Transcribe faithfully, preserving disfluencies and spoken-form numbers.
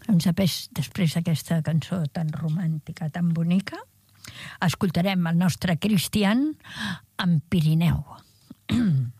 Doncs després, després d'aquesta cançó tan romàntica, tan bonica, escoltarem el nostre Cristian amb Pirineu.